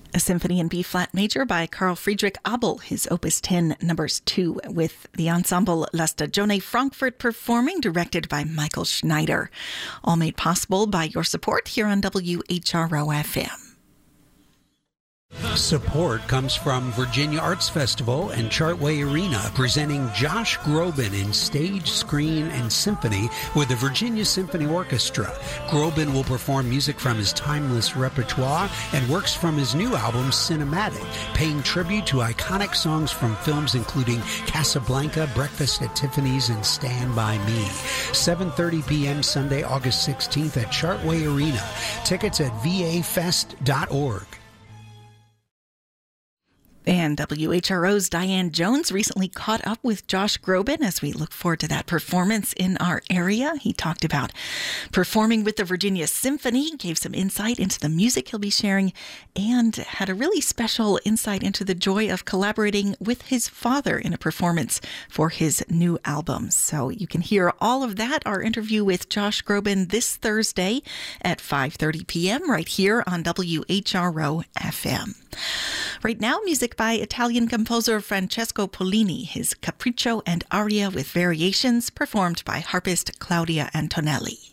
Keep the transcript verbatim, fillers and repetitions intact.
A symphony in B-flat major by Carl Friedrich Abel, his Opus ten, numbers two, with the ensemble La Stagione Frankfurt performing, directed by Michael Schneider. All made possible by your support here on W H R O F M. Support comes from Virginia Arts Festival and Chartway Arena, presenting Josh Groban in stage, screen, and symphony with the Virginia Symphony Orchestra. Groban will perform music from his timeless repertoire and works from his new album, Cinematic, paying tribute to iconic songs from films including Casablanca, Breakfast at Tiffany's, and Stand By Me. seven thirty p.m. Sunday, August sixteenth at Chartway Arena. Tickets at v a fest dot org. And W H R O's Diane Jones recently caught up with Josh Groban as we look forward to that performance in our area. He talked about performing with the Virginia Symphony, gave some insight into the music he'll be sharing, and had a really special insight into the joy of collaborating with his father in a performance for his new album. So you can hear all of that, our interview with Josh Groban, this Thursday at five thirty p.m. right here on W H R O F M. Right now, music by Italian composer Francesco Pollini, his Capriccio and Aria with variations, performed by harpist Claudia Antonelli.